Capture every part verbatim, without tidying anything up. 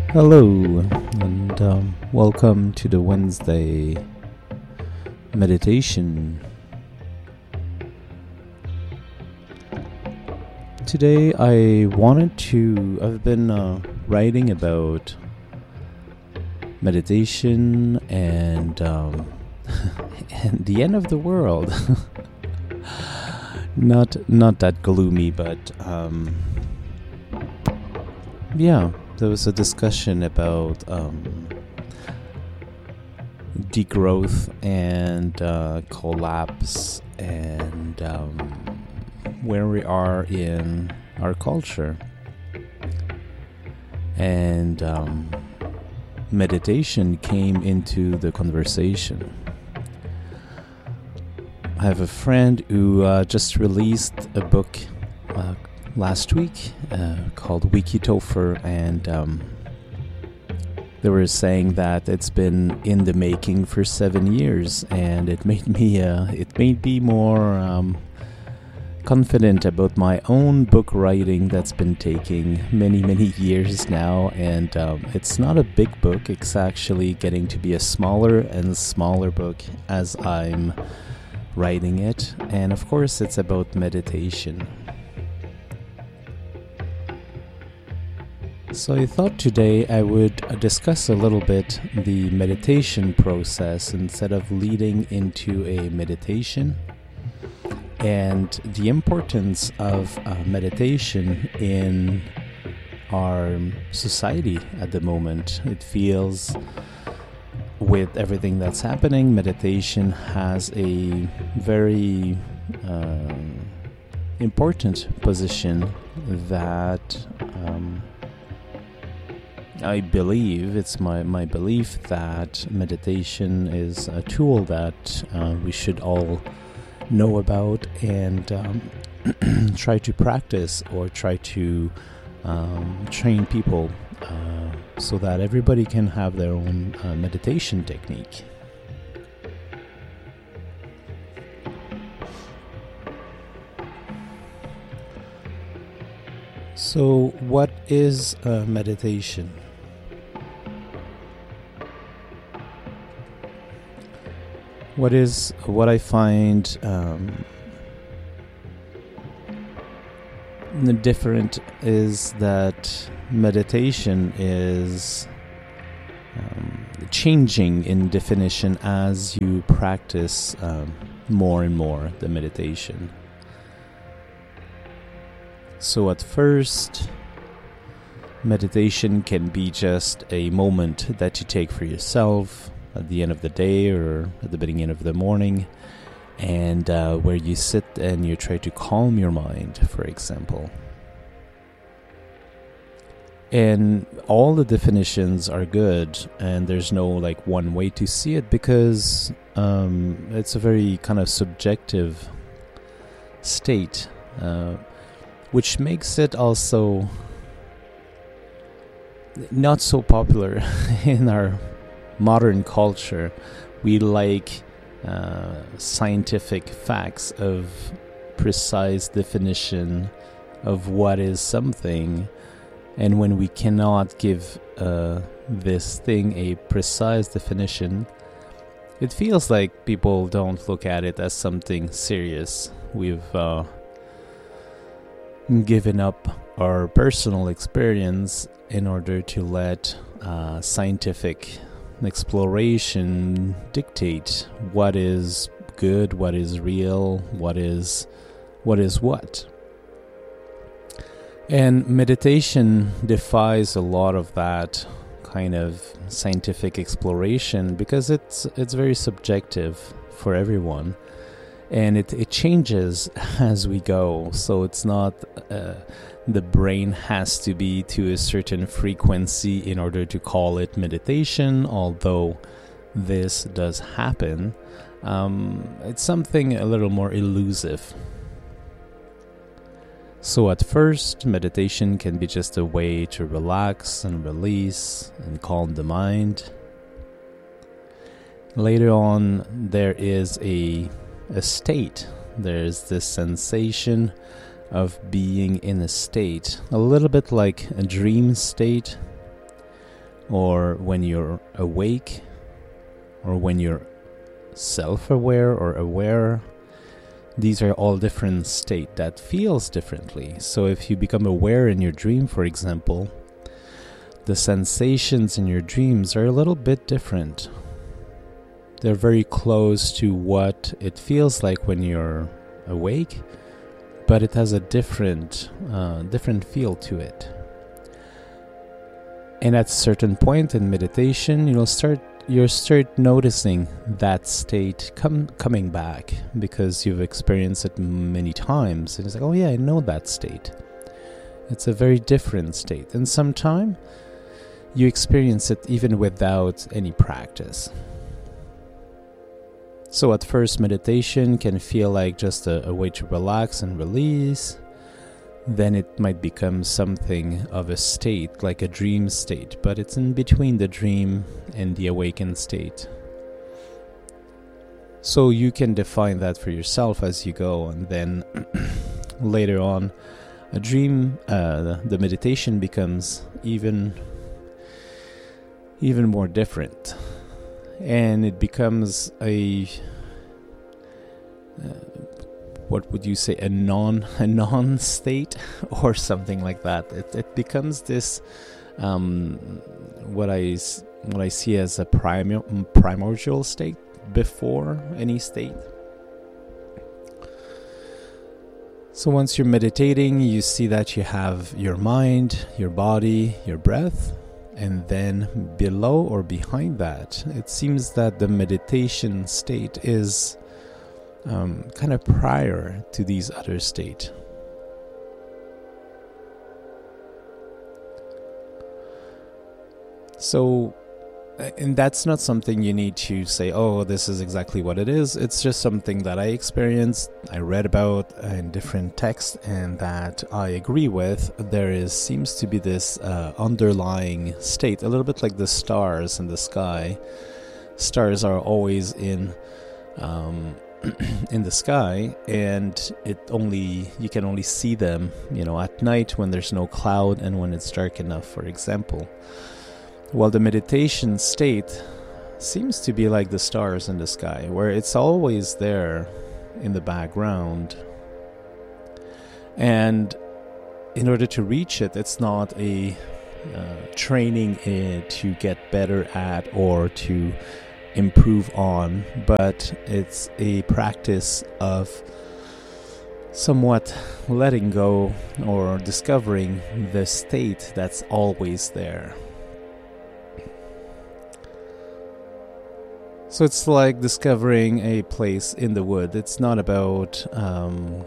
Hello, and um, welcome to the Wednesday meditation. Today I wanted to, I've been uh, writing about meditation and, um, and the end of the world. not not that gloomy, but um, yeah. There was a discussion about um, degrowth and uh, collapse and um, where we are in our culture. And um, meditation came into the conversation. I have a friend who uh, just released a book uh, last week uh, called Wiki Topher, and um, they were saying that it's been in the making for seven years, and it made me uh, it made me more um, confident about my own book writing that's been taking many many years now. And um, it's not a big book; it's actually getting to be a smaller and smaller book as I'm writing it, and of course, it's about meditation. So I thought today I would uh, discuss a little bit the meditation process instead of leading into a meditation, and the importance of uh, meditation in our society at the moment. It feels, with everything that's happening, meditation has a very uh, important position that um, I believe, it's my, my belief that meditation is a tool that uh, we should all know about and um, try to practice or try to um, train people uh, so that everybody can have their own uh, meditation technique. So, what is uh, meditation? What is what I find um, different is that meditation is um, changing in definition as you practice um, more and more the meditation. So at first, meditation can be just a moment that you take for yourself at the end of the day or at the beginning of the morning, and uh, where you sit and you try to calm your mind, for example. And all the definitions are good, and there's no like one way to see it, because um, it's a very kind of subjective state, uh, which makes it also not so popular in our modern culture. We like uh, scientific facts of precise definition of what is something, and when we cannot give uh, this thing a precise definition, it feels like people don't look at it as something serious. We've uh, given up our personal experience in order to let uh, scientific exploration dictate what is good, what is real, what is what is what. And meditation defies a lot of that kind of scientific exploration, because it's it's very subjective for everyone, and it, it changes as we go. So it's not uh, the brain has to be to a certain frequency in order to call it meditation, although this does happen. Um, it's something a little more elusive. So at first, meditation can be just a way to relax and release and calm the mind. Later on, there is a a state. There's this sensation of being in a state, a little bit like a dream state, or when you're awake, or when you're self-aware or aware. These are all different states that feels differently. So if you become aware in your dream, for example, the sensations in your dreams are a little bit different. They're very close to what it feels like when you're awake, but it has a different, uh, different feel to it. And at a certain point in meditation, you'll start you start noticing that state come coming back because you've experienced it many times. And it's like, oh yeah, I know that state. It's a very different state. And sometimes you experience it even without any practice. So at first, meditation can feel like just a, a way to relax and release. Then it might become something of a state, like a dream state, but it's in between the dream and the awakened state. So you can define that for yourself as you go, and then later on, a dream, uh, the meditation becomes even, even more different, and it becomes a uh, what would you say, a non a non state or something like that. It it becomes this um, what I what I see as a primor, primordial state before any state. So once you're meditating, you see that you have your mind, your body, your breath, and then below or behind that, it seems that the meditation state is Um, kind of prior to these other states. So, and that's not something you need to say, oh, this is exactly what it is. It's just something that I experienced, I read about in different texts, and that I agree with. There is seems to be this uh, underlying state, a little bit like the stars in the sky. Stars are always in um, in the sky, and it only you can only see them, you know, at night when there's no cloud and when it's dark enough, for example. Well, the meditation state seems to be like the stars in the sky, where it's always there in the background. And in order to reach it, it's not a uh, training uh, to get better at or to improve on, but it's a practice of somewhat letting go or discovering the state that's always there. So it's like discovering a place in the wood. It's not about um,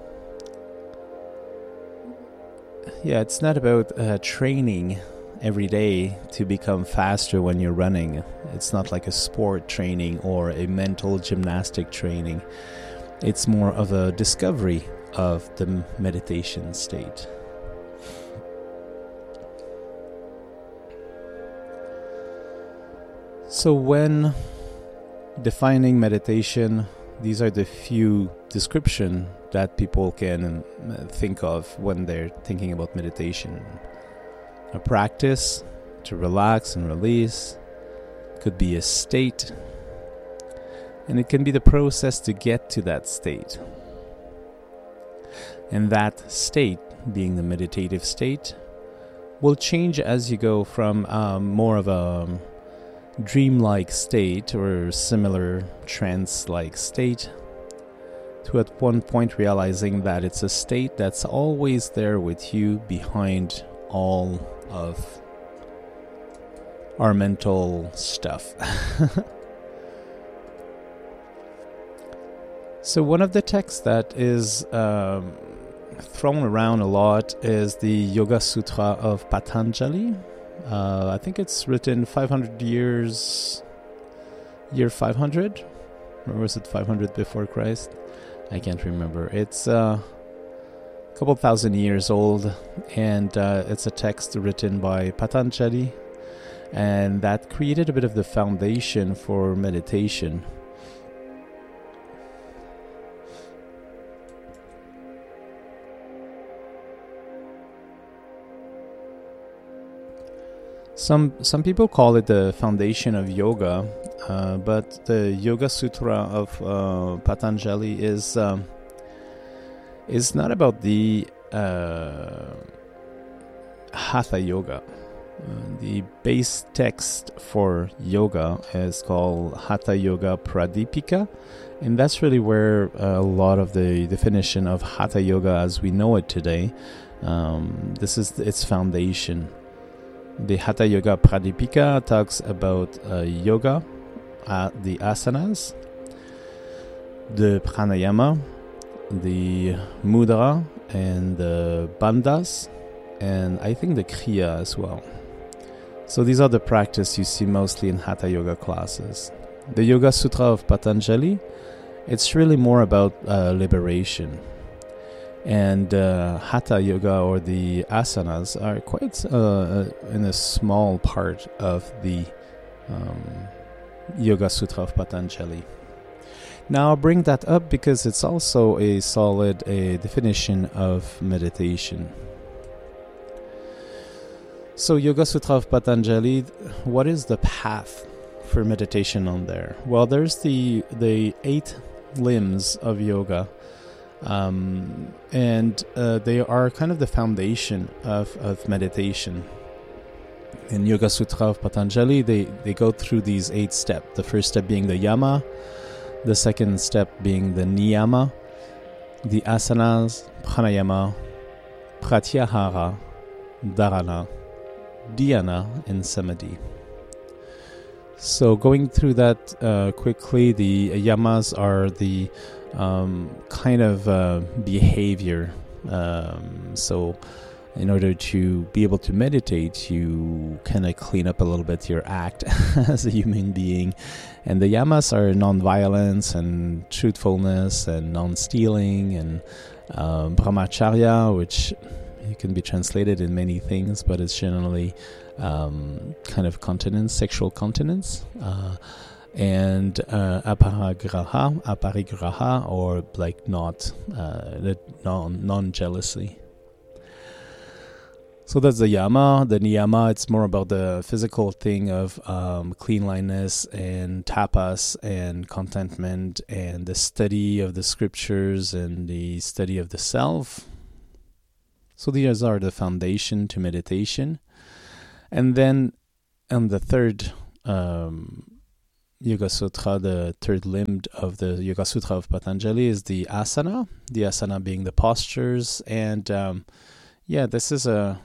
yeah, it's not about uh, training every day to become faster when you're running. It's not like a sport training or a mental gymnastic training. It's more of a discovery of the meditation state. So when defining meditation, these are the few descriptions that people can think of when they're thinking about meditation. A practice to relax and release, could be a state, and it can be the process to get to that state. And that state, being the meditative state, will change as you go from um, more of a dreamlike state or similar trance-like state to at one point realizing that it's a state that's always there with you behind all of our mental stuff. So one of the texts that is um, thrown around a lot is the Yoga Sutra of Patanjali. Uh, I think it's written five hundred years, year five hundred, or was it five hundred before Christ? I can't remember. It's uh, a couple thousand years old, and uh, it's a text written by Patanjali, and that created a bit of the foundation for meditation. Some some people call it the foundation of yoga, uh, but the Yoga Sutra of uh, Patanjali is um, is not about the uh, Hatha Yoga. Uh, the base text for yoga is called Hatha Yoga Pradipika, and that's really where a lot of the definition of Hatha Yoga as we know it today, um, this is its foundation. The Hatha Yoga Pradipika talks about uh, yoga, uh, the asanas, the pranayama, the mudra, and the bandhas, and I think the kriya as well. So these are the practice you see mostly in Hatha Yoga classes. The Yoga Sutra of Patanjali, it's really more about uh, liberation. And uh, Hatha Yoga, or the asanas, are quite uh, in a small part of the um, Yoga Sutra of Patanjali. Now I'll bring that up because it's also a solid a definition of meditation. So Yoga Sutra of Patanjali, what is the path for meditation on there? Well, there's the the eight limbs of yoga, um, and uh, they are kind of the foundation of, of meditation. In Yoga Sutra of Patanjali, they, they go through these eight steps. The first step being the yama, the second step being the niyama, the asanas, pranayama, pratyahara, dharana, dhyana, and samadhi. So going through that uh, quickly, the yamas are the um, kind of uh, behavior. Um, so in order to be able to meditate, you kind of clean up a little bit your act as a human being. And the yamas are non-violence and truthfulness and non-stealing and um, brahmacharya, which it can be translated in many things, but it's generally um, kind of continence, sexual continence, uh, and uh, aparigraha, aparigraha, or like not, uh, non non-jealousy. So that's the yama. The niyama, it's more about the physical thing of um, cleanliness and tapas and contentment and the study of the scriptures and the study of the self. So these are the foundation to meditation. And then on the third um, Yoga Sutra, the third limb of the Yoga Sutra of Patanjali is the asana. The asana being the postures. And um, yeah, this is a...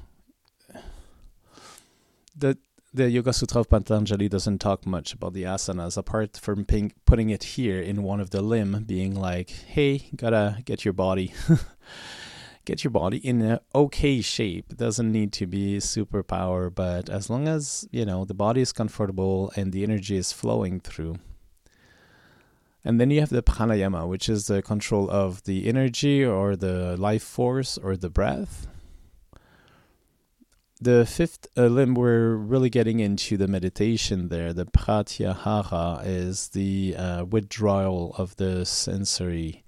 The the Yoga Sutra of Patanjali doesn't talk much about the asanas, apart from ping, putting it here in one of the limb, being like, hey, gotta get your body... Get your body in an okay shape. It doesn't need to be superpower, but as long as, you know, the body is comfortable and the energy is flowing through. And then you have the pranayama, which is the control of the energy or the life force or the breath. The fifth uh, limb, we're really getting into the meditation there. The pratyahara is the uh, withdrawal of the sensory.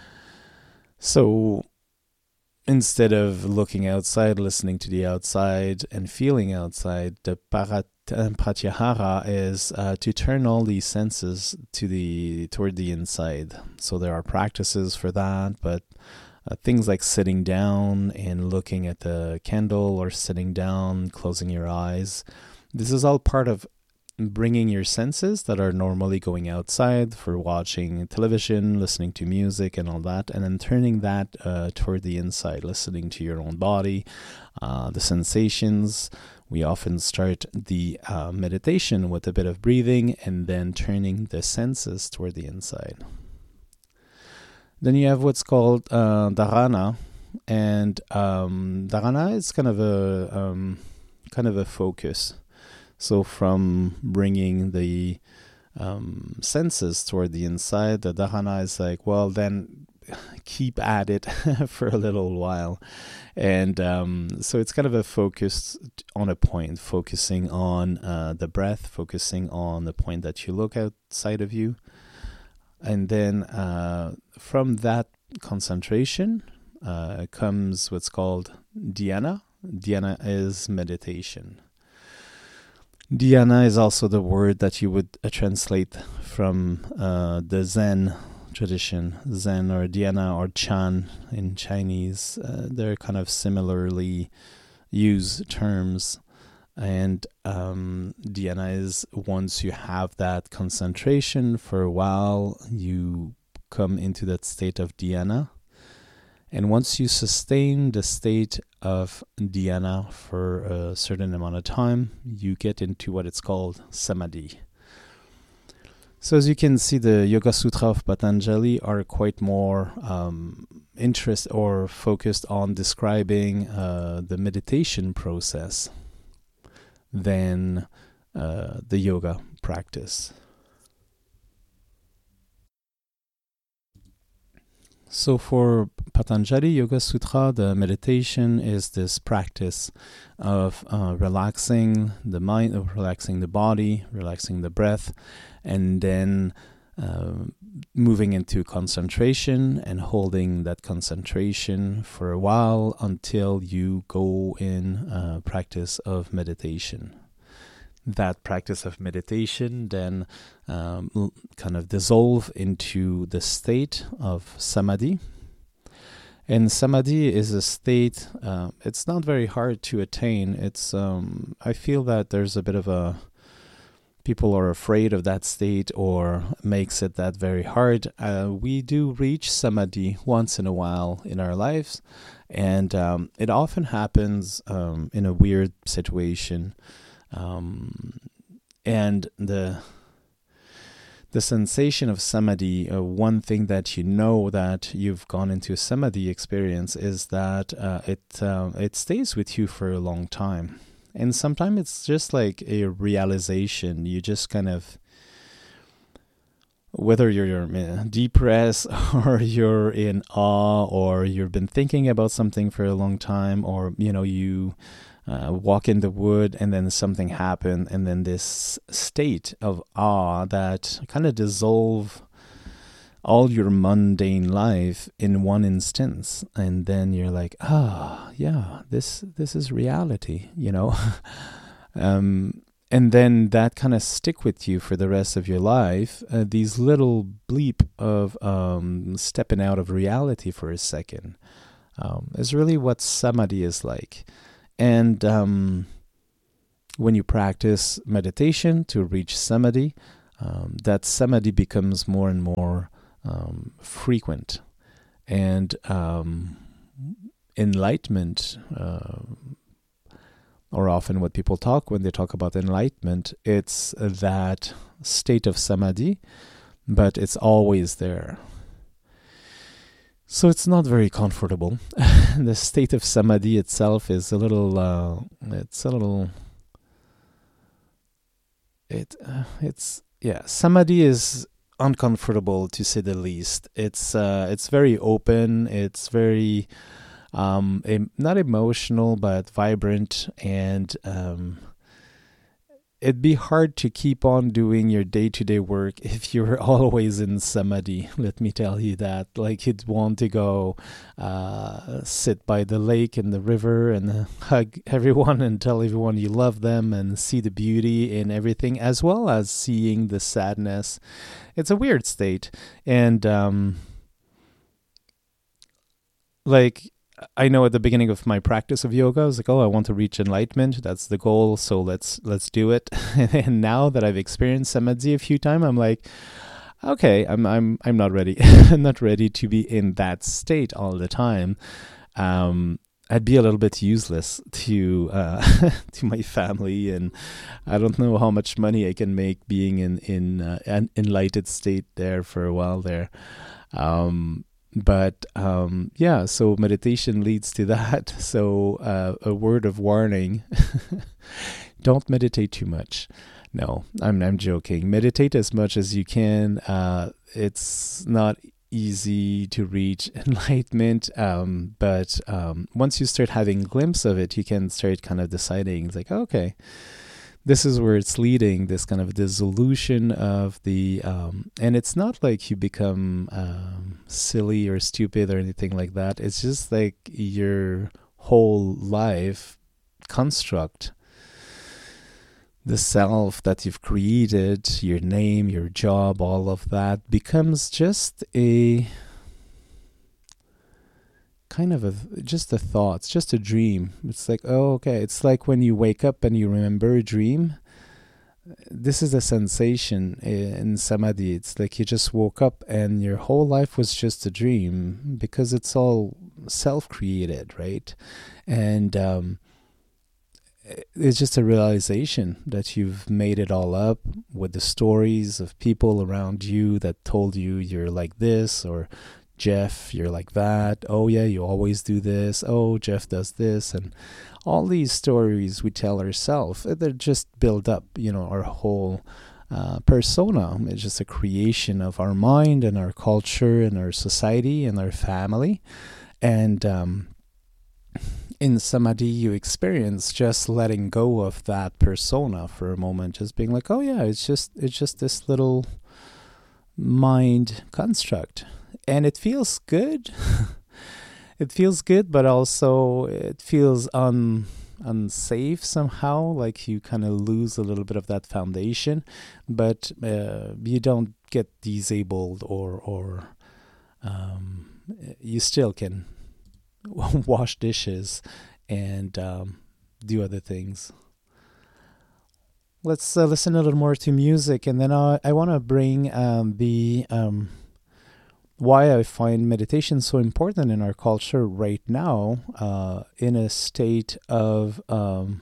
So instead of looking outside, listening to the outside, and feeling outside, the parat- pratyahara is uh, to turn all these senses to the toward the inside. So there are practices for that, but uh, things like sitting down and looking at the candle, or sitting down, closing your eyes. This is all part of bringing your senses that are normally going outside for watching television, listening to music and all that, and then turning that uh, toward the inside, listening to your own body, uh, the sensations. We often start the uh, meditation with a bit of breathing and then turning the senses toward the inside. Then you have what's called uh, dharana, and um, dharana is kind of a um, kind of a focus. So from bringing the um, senses toward the inside, the dharana is like, well, then keep at it for a little while. And um, so it's kind of a focus on a point, focusing on uh, the breath, focusing on the point that you look outside of you. And then uh, from that concentration uh, comes what's called dhyana. Dhyana is meditation. Dhyana is also the word that you would uh, translate from uh, the Zen tradition, Zen or Dhyana or Chan in Chinese. Uh, they're kind of similarly used terms. And um, dhyana is once you have that concentration for a while, you come into that state of dhyana. And once you sustain the state of dhyana for a certain amount of time, you get into what it's called samadhi. So as you can see, the Yoga Sutra of Patanjali are quite more um, interest or focused on describing uh, the meditation process than uh, the yoga practice. So for Patanjali Yoga Sutra, the meditation is this practice of uh, relaxing the mind, of relaxing the body, relaxing the breath, and then uh, moving into concentration and holding that concentration for a while until you go in uh, practice of meditation. That practice of meditation then um, kind of dissolve into the state of samadhi. And samadhi is a state, uh, it's not very hard to attain. It's um, I feel that there's a bit of a, people are afraid of that state or makes it that very hard. Uh, we do reach samadhi once in a while in our lives, and um, it often happens um, in a weird situation. Um, and the the sensation of samadhi, uh, one thing that you know that you've gone into a samadhi experience is that uh, it uh, it stays with you for a long time. And sometimes it's just like a realization. You just kind of, whether you're, you're depressed or you're in awe or you've been thinking about something for a long time, or, you know, you uh, walk in the wood and then something happened, and then this state of awe that kind of dissolve all your mundane life in one instance, and then you're like, ah, oh, yeah, this this is reality, you know. um, and then that kind of stick with you for the rest of your life. Uh, these little bleep of um, stepping out of reality for a second um, is really what samadhi is like. And um, when you practice meditation to reach samadhi, um, that samadhi becomes more and more Um, frequent, and um, enlightenment, uh, or often what people talk when they talk about enlightenment, it's that state of samadhi, but it's always there. So it's not very comfortable. The state of samadhi itself is a little, uh, it's a little, it, uh, it's, yeah, samadhi is uncomfortable, to say the least. It's uh, it's very open. It's very um, em- not emotional, but vibrant, and um, it'd be hard to keep on doing your day-to-day work if you're always in samadhi. Let me tell you that. Like, you'd want to go uh, sit by the lake and the river and hug everyone and tell everyone you love them and see the beauty in everything, as well as seeing the sadness. It's a weird state. And um, like, I know at the beginning of my practice of yoga, I was like, oh, I want to reach enlightenment. That's the goal. So let's let's do it. And now that I've experienced samadhi a few times, I'm like, okay, I'm I'm I'm not ready. I'm not ready to be in that state all the time. Um, I'd be a little bit useless to uh, to my family, and I don't know how much money I can make being in in uh, an enlightened state there for a while there. Um, But um, yeah, so meditation leads to that. So uh, a word of warning: don't meditate too much. No, I'm I'm joking. Meditate as much as you can. Uh, it's not easy to reach enlightenment, um, but um, once you start having a glimpse of it, you can start kind of deciding, it's like, okay, this is where it's leading, this kind of dissolution of the, um, and it's not like you become um, silly or stupid or anything like that. It's just like your whole life construct the self that you've created, your name, your job, all of that becomes just a kind of a just a thought, it's just a dream. It's like, oh, okay. It's like when you wake up and you remember a dream. This is a sensation in samadhi. It's like you just woke up and your whole life was just a dream because it's all self-created, right? And um, it's just a realization that you've made it all up with the stories of people around you that told you you're like this, or Jeff, you're like that. Oh yeah, you always do this. Oh, Jeff does this. And all these stories we tell ourselves, they're just build up, you know, our whole uh, persona. It's just a creation of our mind and our culture and our society and our family. And um, in samadhi, you experience just letting go of that persona for a moment, just being like, oh yeah, it's just it's just this little mind construct. And it feels good. It feels good, but also it feels un, unsafe somehow, like you kind of lose a little bit of that foundation, but uh, you don't get disabled or, or um, you still can wash dishes and um, do other things. Let's uh, listen a little more to music, and then I, I want to bring um, the... Um, why I find meditation so important in our culture right now, uh, in a state of um,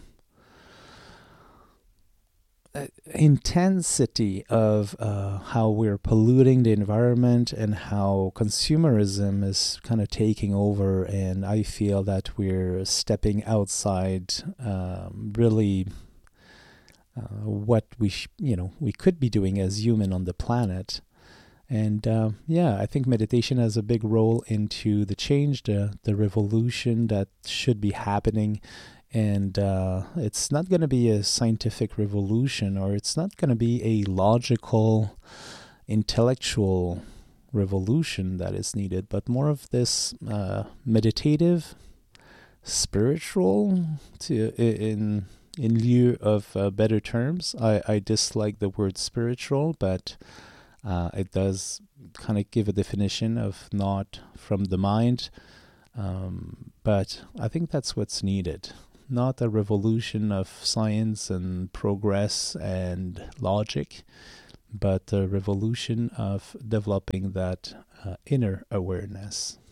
intensity of uh, how we're polluting the environment and how consumerism is kind of taking over. And I feel that we're stepping outside um, really uh, what we, sh- you know, we could be doing as human on the planet. And uh, yeah, I think meditation has a big role into the change, the, the revolution that should be happening. And uh, it's not going to be a scientific revolution, or it's not going to be a logical, intellectual revolution that is needed, but more of this uh, meditative, spiritual, to in in lieu of uh, better terms. I, I dislike the word spiritual, but Uh, it does kind of give a definition of not from the mind, um, but I think that's what's needed. Not a revolution of science and progress and logic, but a revolution of developing that uh, inner awareness.